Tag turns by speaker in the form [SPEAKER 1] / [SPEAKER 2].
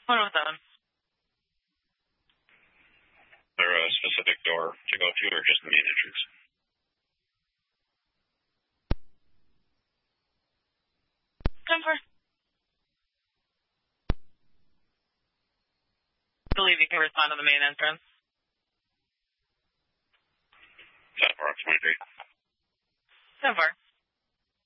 [SPEAKER 1] 107.
[SPEAKER 2] Is there a specific door to go to, or just the main entrance?
[SPEAKER 1] Denver. I believe you can respond to the main entrance.
[SPEAKER 2] Is that for 23?
[SPEAKER 1] So far.